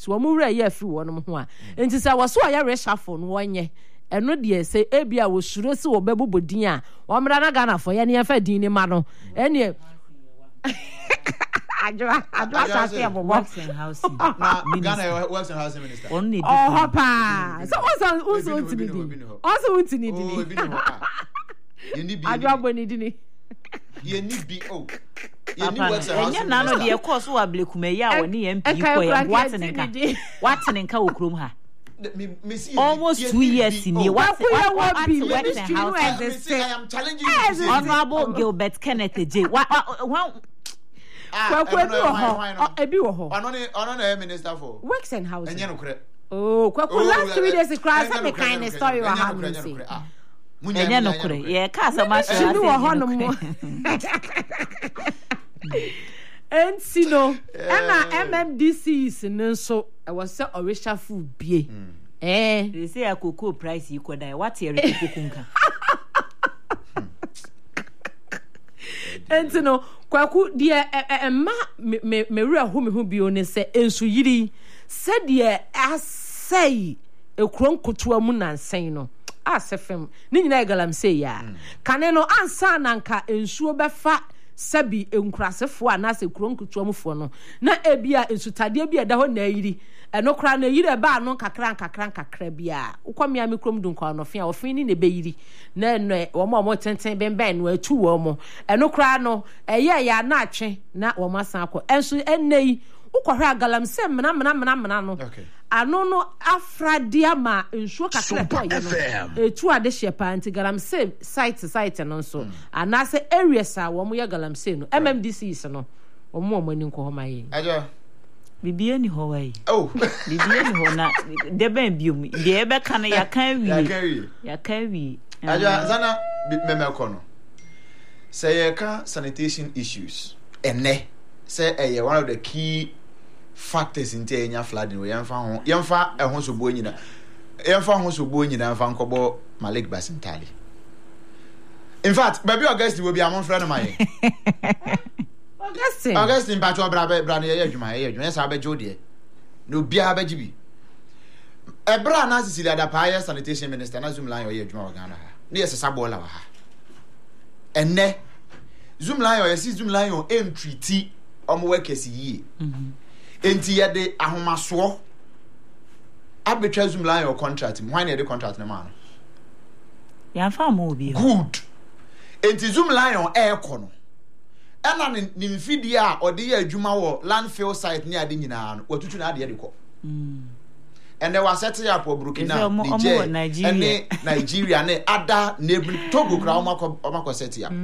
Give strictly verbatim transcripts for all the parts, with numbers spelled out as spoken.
so wo mu wura ye afi wo no ho a enti say wo so ya reshuffle no wonye eno de say ebia wo suro si wo bebobodin a wo mra na Ghana fo ye ne fa din ni ma no ene Adwa adwa sase works and housing. Na Ghana works and housing minister. Only oh pa. So also also untini. Also untini dini. You need be. Adwa boni dini. You need be oh. You need works and housing. Enya na no de course wo ablekume ya woni M P ko ya what nka. What nka wo krom ha. Almost two years in the what what be works and housing. I am challenging you. Honorable Gilbert Kenneth J. What Ah, kwakwa ho ebi wo ho ono ne ono na minister for works and housing enye no kure oh kwakwa last three days cry say the kind story wa ha no say enye no kure ye ka sa ma sha say wo ho no mo ensino na M M D Cs nso e was say orisha food bie eh they say akoko price equal die what here koko nka Entino kwaku die emma me me wura ho me ho bio ne se ensu yiri se die asai ekron kotoa mu nansen no asefem ni nyina egalam se ya kane no ansa nanka ensuo befa sabi enkurasefo anase ekron kotoa mu fo no na ebia ensutade bia da ho na yiri eno kra na yiri ba no kakra kakra kakra bia ukwamia mikrom dun kwa no fia ofin ni ne be yiri na no wo mo mo tenten ben ben no atu wo mo eno kra no eye ya na atwe na wo masan akọ enso ennei ukohwe agalam se mena mena mena mena no ano no afradia ma ensuo kakra to ye no etu ade hye pa anti galam se site site no so anase areas a wo mo ye galam se no M M D C is no wo mo mo ni nko ho maye ajo bibia ni ho wai oh bibia ni ho na de ben biom de e be kan ya kan wi ya kan wi ya kan wi ajo zana me me ko no say ye ka sanitation issues ene say eh one of the key factors in enya flooding we yemfa ho yemfa ehon so bo nyina yemfa ho so bo nyina yemfa nkobo Malik Basintali. In fact baby August will be among friend of mine. Augustine Augustine patcho bra bra na ye adwuma ye adwuma sa abejo de no bia abeji bi e bra na sisi da pa ye sanitation minister na Zoom line ye adwuma Ghana ha na ye sesa bola wa ha enne Zoom line ye si Zoom line on entreaty omo workers yi mhm enti ye de ahomaso abetwa Zoom line your contract why na de contract na ma no ya fa mo bi good enti Zoom line on air kono ena ni mfidi a ode ye adwuma wo landfill site ni ade nyina no watutu na ade ye de ko mm ene wa set up Burkina Nigeria ene Nigeria ne ada neighboring Togo kra omako omako set up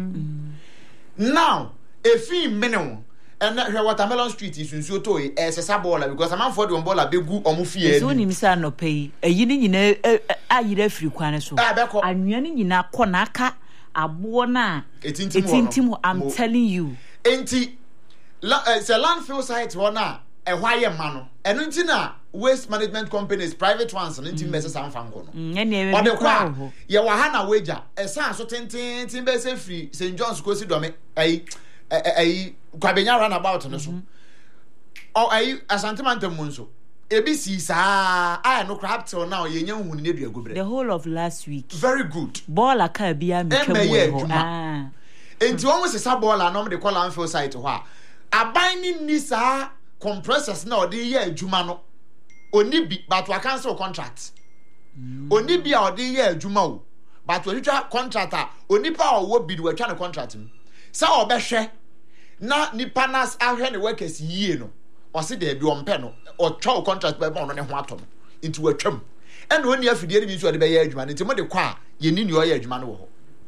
now efi mene ene hwe Watermelon Street isunsuo to e sesa bola because am for the bola begu omo fie so ni misa no pay eyi ni nyina ayira afiri kwane so anwea ni nyina kọ na aka abo na etintim I'm telling you enti la uh, say landfill site one na e hwaye ma no eno nti na waste management companies private ones no nti mese sanfa nko no ode kwa ye wa ha na wager e san so tenten tin be se free Saint John's ko si do me ai ai kwabenya run about no so o ai asantemantam mu nso ebi si saa I no crap till now ye nya hu ne dua gobre the whole of last week very good ball aka bia me twemo ah enti won se sa ball anom de call landfill site ho a aban ni ni saa compressors na ode ye adwuma no oni bi but wa cancel contract oni bi a ode ye adwuma o but we twa contractor oni pa o wo bi de wa twa ne contract mu sa obehwe na nipa nas ahwe ne workers yie no o se de bi o mpe no o twa contract ba no ne ho ato no nti wa twam ena oni afidie ni so de be ye adwuma nti mo de kwa ye ni ni o ye adwuma no wo ho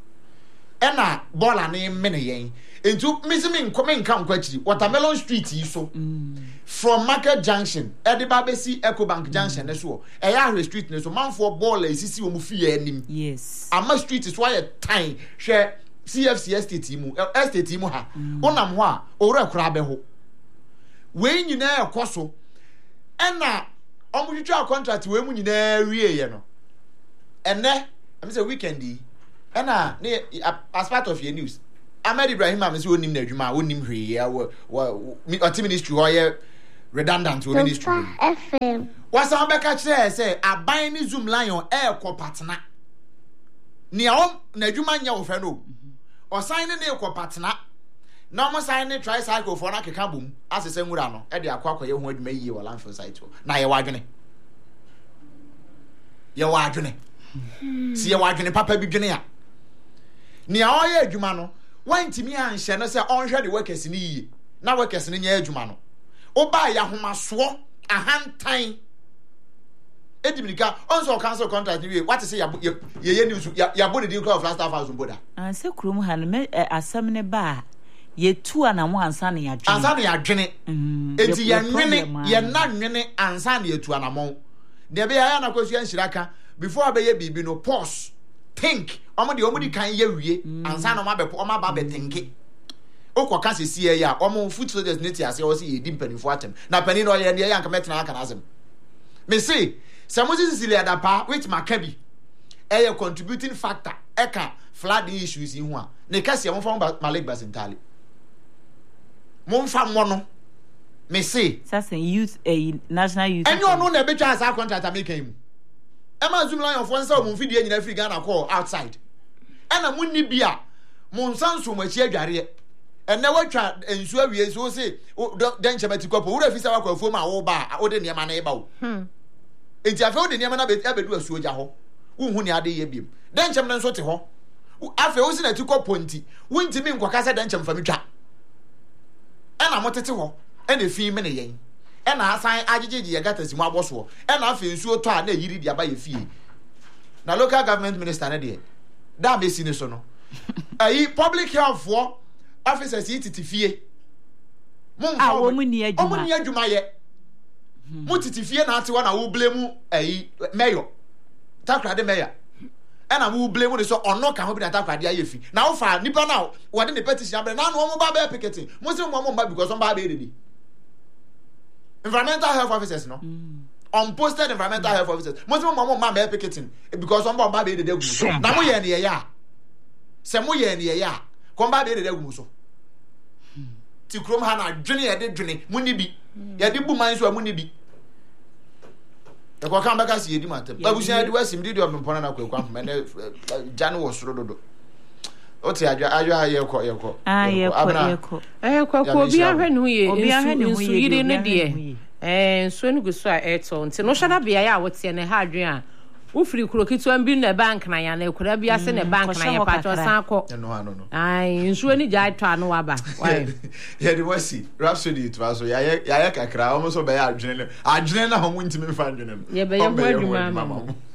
ena bola ne mene yen nti misimi nkome nka nkwachiri Watermelon Street yi so mm. from Market Junction ediba besi Ecobank Junction ne so e ya Ahwe Street ne so manfo bola esisi omu fie anim yes ama street is why time hwe C F C estate mu estate mu ha onam ho a owura kura be ho we nyina ekoso ena omutwa contract we mu nyina wie ye no ene am say weekend yi ena as part of your news Ahmed Ibrahim am say onim na adwuma onim hwe ya wo oti ministry ho ye redundant wo ni studio F M wasa beka kire say aban ni Zoom lion e ko partner ni awon na adwuma nya wo fe no o sign ne e ko partner na mo sign ne tricycle for na keka bom asese nwura no e de akwa akwa ye ho adwuma yiye wala landfill site na ye wadwene ye wadwene si ye wadwene papa bi dwene ya ni awoye adwuma no wantimi anhye no se onhwe de workers ni yiye na workers ni nya adwuma no oba ya homaso ahantan edimika onso cancel contract we what say ye ye news ya body deal of last half house boda an se krum ha no asem ne ba ye tu ana mo ansa ne ya dwene ansa ne ya dwene enti ye nwene ye na nwene ansa ne etu ana mo de be ya na kwasu anhiraka before abeye bibi no pause think omo de omo di kan ye wie ansa no ma be omo ba be think okwa ka sesi ye ya omo foot soldiers neti ase o se ye di mpanifo atem na pani no ye ne ya nka metena aka na asem me say Samusi Cecilia Dapa which Makabi a contributing factor eka flooding issues in one ne kasi mo fa Malik Basintali mo fa mo no me say sasa youth a national youth and you know na be twa asa contract America mu e ma zoom line of one say mo fidie nyina free Ghana call outside and na munni bia mo nsanso mo achi adware and na watwa ensu awie so say den chemati kwapo wura fisa wakwa afuo ma wo ba o de ne ma na e ba wo hmm enti afa odi niam na be abedu asuo gya ho wonhu ni ade ye biem denchem no nso te ho afa wo si na ti koponti wontimi nkwaka sa denchem fa metwa ena motete ho ena fi me ne yen ena asan ajejeje ye gata simu aboso ena afa nsuo to a na yiri dia ba ye fie na local government minister na de da me si ne so no ayi public health for officers yi titi fie mun fa wo mu ni adwuma wo mu ni adwuma ye mutiti fie na ate wa na wo blame ayi mayor takrade mayor ena wo blame ne so ono ka ho bi na takrade aye fi na wo fa nipa na wo de ne petition abere na no mo ba ba picketing mo se mo mo ba because on ba be dedi environmental health officers no mm. unposted environmental health officers mo se mo mo ba ba picketing because on ba ba be dedi agu na mo ye ne ye ya se mo ye ne ye ya ko ba be dedi agu so ti krom ha na dwene ye de dwene mo ni bi ye de bu man so mo ni bi e ko kan baka si edi matem babusia de wasim di de ompona na kwa kwa me ne jane wo soro dodo o ti adwa adwa ye ko ye ko ah ye ko ye ko eh ko ko obi ahwe no ye obi ahwe no ye yire ne de eh so no guso a eto nti no hwada bia ya wote ne ha adwen a ufiri kurokitu ambi na bank na ya na ekura bia se ne bank na ya pato san ko no no no ai nsuo ni ja atwa no waba why ye de wasi rhapsody it was so ya ya kakra almost so be ya adwene adwene na ho ntimi fa adwene ye be ye ho adwuma